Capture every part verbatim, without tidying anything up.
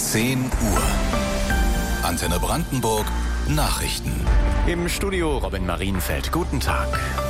zehn Uhr. Antenne Brandenburg Nachrichten. Im Studio Robin Marienfeld. Guten Tag.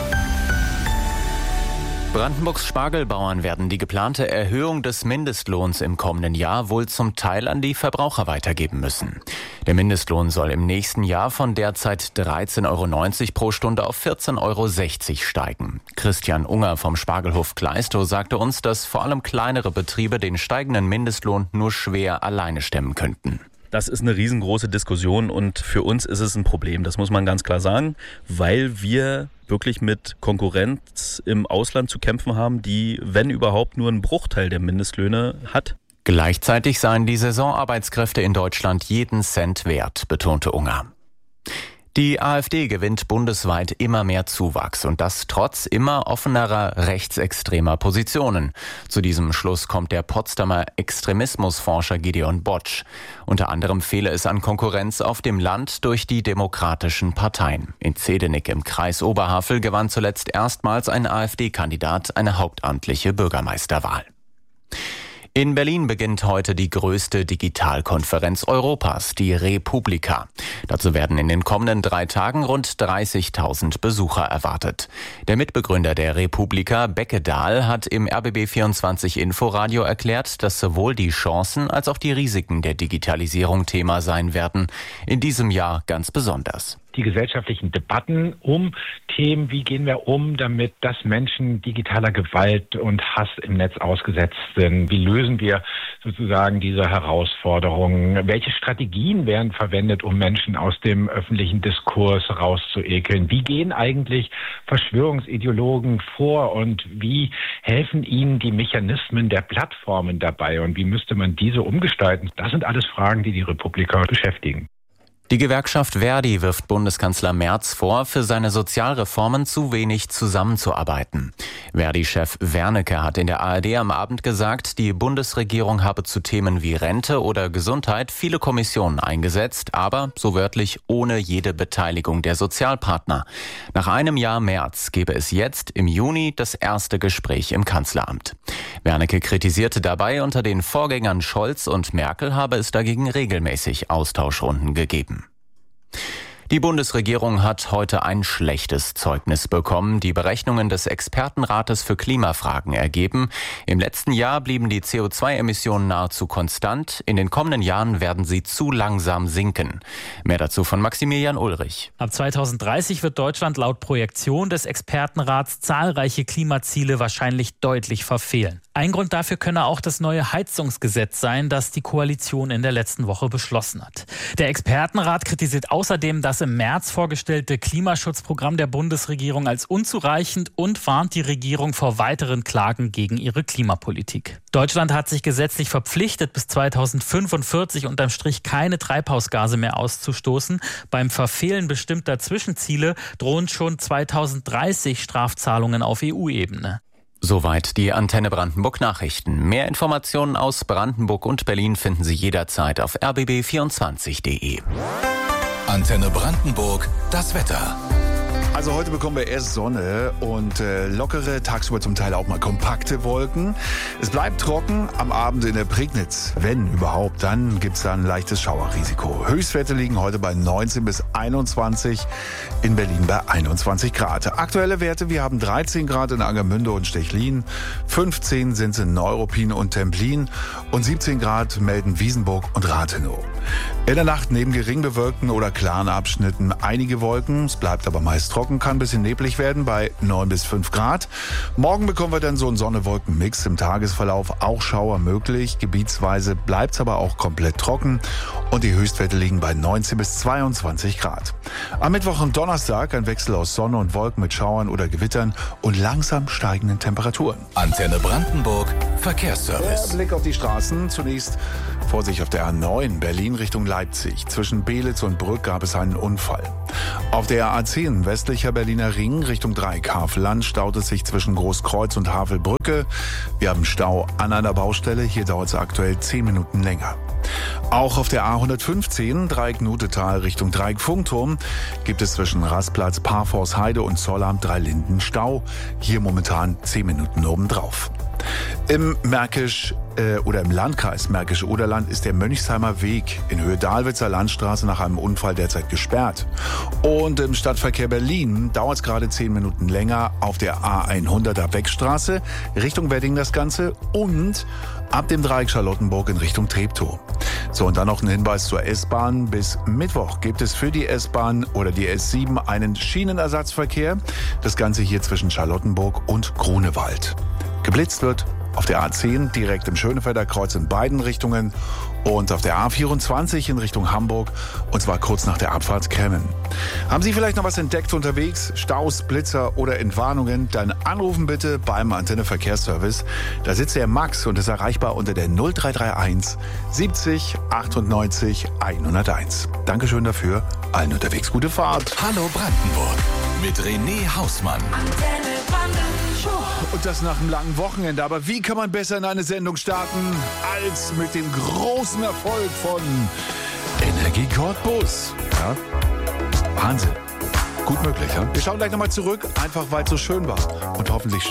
Brandenburgs Spargelbauern werden die geplante Erhöhung des Mindestlohns im kommenden Jahr wohl zum Teil an die Verbraucher weitergeben müssen. Der Mindestlohn soll im nächsten Jahr von derzeit dreizehn Euro neunzig pro Stunde auf vierzehn Euro sechzig steigen. Christian Unger vom Spargelhof Kleistow sagte uns, dass vor allem kleinere Betriebe den steigenden Mindestlohn nur schwer alleine stemmen könnten. Das ist eine riesengroße Diskussion und für uns ist es ein Problem, das muss man ganz klar sagen, weil wir wirklich mit Konkurrenz im Ausland zu kämpfen haben, die, wenn überhaupt, nur einen Bruchteil der Mindestlöhne hat. Gleichzeitig seien die Saisonarbeitskräfte in Deutschland jeden Cent wert, betonte Unger. Die AfD gewinnt bundesweit immer mehr Zuwachs und das trotz immer offenerer rechtsextremer Positionen. Zu diesem Schluss kommt der Potsdamer Extremismusforscher Gideon Botsch. Unter anderem fehle es an Konkurrenz auf dem Land durch die demokratischen Parteien. In Zehdenick im Kreis Oberhavel gewann zuletzt erstmals ein AfD-Kandidat eine hauptamtliche Bürgermeisterwahl. In Berlin beginnt heute die größte Digitalkonferenz Europas, die Republika. Dazu werden in den kommenden drei Tagen rund dreißigtausend Besucher erwartet. Der Mitbegründer der Republika, Becke Dahl, hat im R B B vierundzwanzig Inforadio erklärt, dass sowohl die Chancen als auch die Risiken der Digitalisierung Thema sein werden. In diesem Jahr ganz besonders. Die gesellschaftlichen Debatten um Themen, wie gehen wir um, damit dass Menschen digitaler Gewalt und Hass im Netz ausgesetzt sind. Wie lösen wir sozusagen diese Herausforderungen? Welche Strategien werden verwendet, um Menschen aus dem öffentlichen Diskurs rauszuekeln? Wie gehen eigentlich Verschwörungsideologen vor und wie helfen ihnen die Mechanismen der Plattformen dabei? Und wie müsste man diese umgestalten? Das sind alles Fragen, die die Republika beschäftigen. Die Gewerkschaft Verdi wirft Bundeskanzler Merz vor, für seine Sozialreformen zu wenig zusammenzuarbeiten. Verdi-Chef Wernicke hat in der A R D am Abend gesagt, die Bundesregierung habe zu Themen wie Rente oder Gesundheit viele Kommissionen eingesetzt, aber, so wörtlich, ohne jede Beteiligung der Sozialpartner. Nach einem Jahr Merz gebe es jetzt im Juni das erste Gespräch im Kanzleramt. Wernicke kritisierte dabei, unter den Vorgängern Scholz und Merkel habe es dagegen regelmäßig Austauschrunden gegeben. Die Bundesregierung hat heute ein schlechtes Zeugnis bekommen. Die Berechnungen des Expertenrates für Klimafragen ergeben: Im letzten Jahr blieben die C O zwei Emissionen nahezu konstant. In den kommenden Jahren werden sie zu langsam sinken. Mehr dazu von Maximilian Ulrich. Ab zweitausenddreißig wird Deutschland laut Projektion des Expertenrats zahlreiche Klimaziele wahrscheinlich deutlich verfehlen. Ein Grund dafür könne auch das neue Heizungsgesetz sein, das die Koalition in der letzten Woche beschlossen hat. Der Expertenrat kritisiert außerdem das im März vorgestellte Klimaschutzprogramm der Bundesregierung als unzureichend und warnt die Regierung vor weiteren Klagen gegen ihre Klimapolitik. Deutschland hat sich gesetzlich verpflichtet, bis zweitausendfünfundvierzig unterm Strich keine Treibhausgase mehr auszustoßen. Beim Verfehlen bestimmter Zwischenziele drohen schon zweitausenddreißig Strafzahlungen auf E U-Ebene. Soweit die Antenne Brandenburg Nachrichten. Mehr Informationen aus Brandenburg und Berlin finden Sie jederzeit auf r b b vierundzwanzig punkt d e. Antenne Brandenburg, das Wetter. Also heute bekommen wir erst Sonne und äh, lockere, tagsüber zum Teil auch mal kompakte Wolken. Es bleibt trocken, am Abend in der Prignitz, wenn überhaupt, dann gibt's da ein leichtes Schauerrisiko. Höchstwerte liegen heute bei neunzehn bis einundzwanzig, in Berlin bei einundzwanzig Grad. Aktuelle Werte, wir haben dreizehn Grad in Angermünde und Stechlin, fünfzehn sind es in Neuruppin und Templin und siebzehn Grad melden Wiesenburg und Rathenow. In der Nacht neben gering bewölkten oder klaren Abschnitten einige Wolken, es bleibt aber meist trocken, kann ein bisschen neblig werden bei neun bis fünf Grad. Morgen bekommen wir dann so einen Sonne-Wolken-Mix im Tagesverlauf, auch Schauer möglich. Gebietsweise bleibt es aber auch komplett trocken und die Höchstwerte liegen bei neunzehn bis zweiundzwanzig Grad. Am Mittwoch und Donnerstag ein Wechsel aus Sonne und Wolken mit Schauern oder Gewittern und langsam steigenden Temperaturen. Antenne Brandenburg, Verkehrsservice. Der Blick auf die Straßen. Zunächst Vorsicht auf der A neun, Berlin Richtung Leipzig. Zwischen Belitz und Brück gab es einen Unfall. Auf der A zehn, westlicher Berliner Ring Richtung Dreieck-Havelland, staut es sich zwischen Großkreuz und Havelbrücke. Wir haben Stau an einer Baustelle, hier dauert es aktuell zehn Minuten länger. Auch auf der A hundertfünfzehn, Dreieck-Nutetal Richtung Dreieck-Funkturm, gibt es zwischen Rastplatz, Parforce Heide und Zollamt Dreilinden Stau. Hier momentan zehn Minuten obendrauf. Im Märkisch äh, oder im Landkreis Märkische Oderland ist der Mönchsheimer Weg in Höhe Dahlwitzer Landstraße nach einem Unfall derzeit gesperrt. Und im Stadtverkehr Berlin dauert es gerade zehn Minuten länger auf der A hunderter Wegstraße Richtung Wedding das Ganze und ab dem Dreieck Charlottenburg in Richtung Treptow. So, und dann noch ein Hinweis zur S-Bahn. Bis Mittwoch gibt es für die S-Bahn oder die S sieben einen Schienenersatzverkehr. Das Ganze hier zwischen Charlottenburg und Grunewald. Geblitzt wird auf der A zehn direkt im Schönefelder Kreuz in beiden Richtungen und auf der A vierundzwanzig in Richtung Hamburg und zwar kurz nach der Abfahrt Kremmen. Haben Sie vielleicht noch was entdeckt unterwegs? Staus, Blitzer oder Entwarnungen? Dann anrufen bitte beim Antenne Verkehrsservice. Da sitzt der Max und ist erreichbar unter der null drei drei eins siebzig achtundneunzig hunderteins. Dankeschön dafür. Allen unterwegs gute Fahrt. Hallo Brandenburg mit René Hausmann. Und das nach einem langen Wochenende. Aber wie kann man besser in eine Sendung starten als mit dem großen Erfolg von Energie Cottbus? Ja? Wahnsinn. Gut möglich, ja? Wir schauen gleich nochmal zurück, einfach weil es so schön war. Und hoffentlich